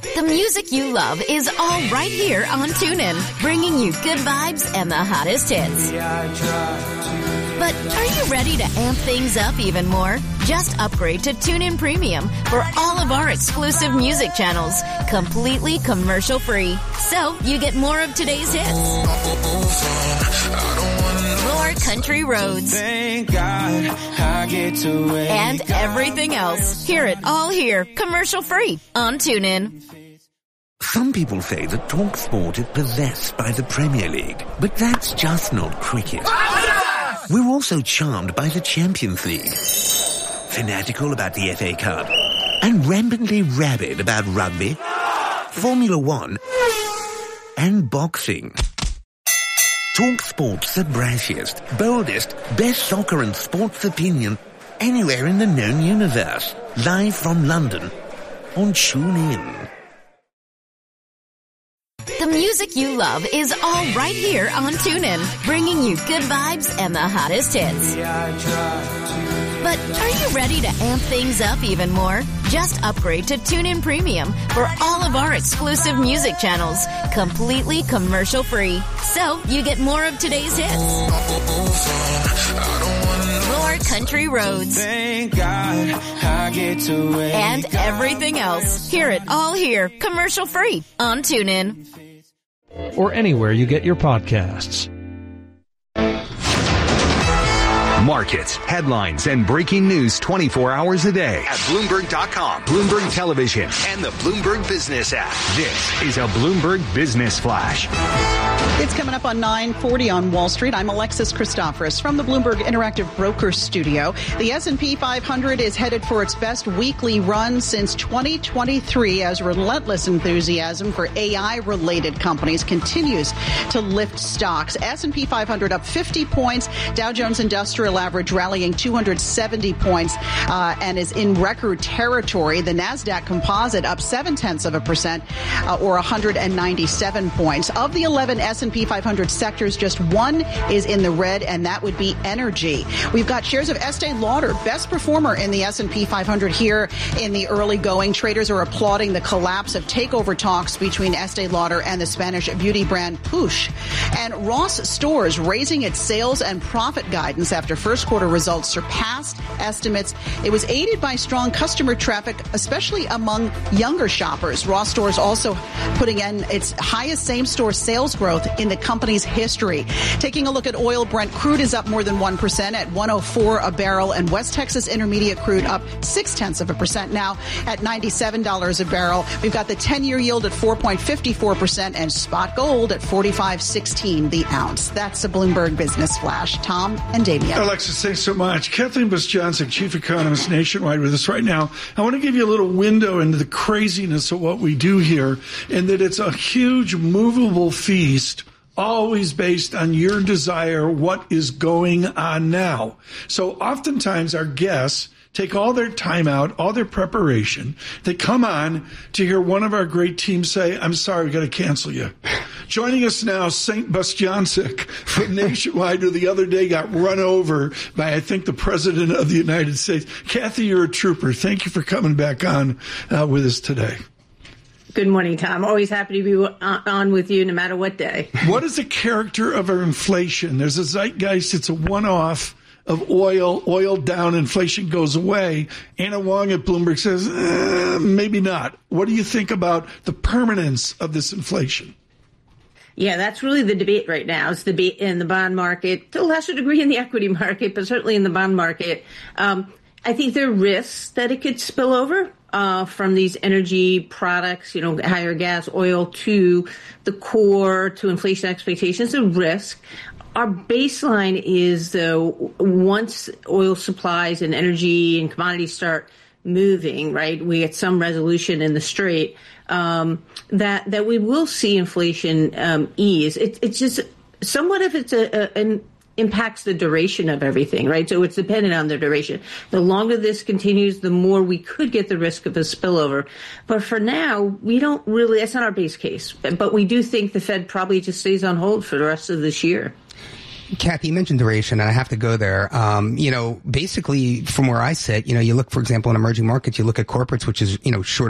The music you love is all right here on TuneIn, bringing you good vibes and the hottest hits. But are you ready to amp things up even more? Just upgrade to TuneIn Premium for all of our exclusive music channels, completely commercial-free. So you get more of today's hits, more country roads, Thank God I get to wake and everything else. Hear it all here, commercial-free on TuneIn. Some people say that TalkSport is possessed by the Premier League, but that's just not cricket. We're also charmed by the Champions League, fanatical about the FA Cup, and rampantly rabid about rugby, Formula One, and boxing. TalkSport's the brashiest, boldest, best soccer and sports opinion anywhere in the known universe. Live from London on TuneIn. The music you love is all right here on TuneIn, bringing you good vibes and the hottest hits. But are you ready to amp things up even more? Just upgrade to TuneIn Premium for all of our exclusive music channels, completely commercial-free. So you get more of today's hits, more country roads, Thank God I get to wake and everything else. Hear it all here, commercial-free on TuneIn. Or anywhere you get your podcasts. Markets, headlines, and breaking news 24 hours a day at Bloomberg.com, Bloomberg Television, and the Bloomberg Business app. This is a Bloomberg Business Flash. It's coming up on 9:40 on Wall Street. I'm Alexis Christoforous from the Bloomberg Interactive Brokers Studio. The S&P 500 is headed for its best weekly run since 2023 as relentless enthusiasm for AI-related companies continues to lift stocks. S&P 500 up 50 points. Dow Jones Industrial Average rallying 270 points and is in record territory. The NASDAQ Composite up 0.7% or 197 points. Of the 11 S&P 500 sectors, just one is in the red, and that would be energy. We've got shares of Estee Lauder, best performer in the S&P 500 here in the early going. Traders are applauding the collapse of takeover talks between Estee Lauder and the Spanish beauty brand Puig. And Ross Stores raising its sales and profit guidance after first quarter results surpassed estimates. It was aided by strong customer traffic, especially among younger shoppers. Ross Stores also putting in its highest same-store sales growth in the company's history. Taking a look at oil, Brent crude is up more than 1% at $104 a barrel, and West Texas Intermediate crude up 0.6% now at $97 a barrel. We've got the 10-year yield at 4.54% and spot gold at $45.16 the ounce. That's a Bloomberg Business Flash. Tom and Damien. Alexis, thanks so much. Kathleen Bostjancic, Chief Economist Nationwide, with us right now. I want to give you a little window into the craziness of what we do here, and that it's a huge movable feast, always based on your desire, what is going on now. So oftentimes our guests take all their time out, all their preparation. They come on to hear one of our great teams say, I'm sorry, we've got to cancel you. Joining us now, St. Bostjancic from Nationwide, who the other day got run over by, I think, the President of the United States. Kathy, you're a trooper. Thank you for coming back on with us today. Good morning, Tom. Always happy to be on with you no matter what day. What is the character of our inflation? There's a zeitgeist. It's a one-off of oil down, inflation goes away. Anna Wong at Bloomberg says, maybe not. What do you think about the permanence of this inflation? Yeah, that's really the debate right now. It's the debate in the bond market, to a lesser degree in the equity market, but certainly in the bond market. I think there are risks that it could spill over from these energy products, higher gas, oil, to the core, to inflation expectations, a risk. Our baseline is, though, once oil supplies and energy and commodities start moving, right, we get some resolution in the Strait, that we will see inflation ease. It's just somewhat of an impacts the duration of everything, right? So it's dependent on the duration. The longer this continues, the more we could get the risk of a spillover. But for now, we don't really, that's not our base case. But we do think the Fed probably just stays on hold for the rest of this year. Kathy, you mentioned duration, and I have to go there. Basically, from where I sit, you look, for example, in emerging markets, you look at corporates, which is, short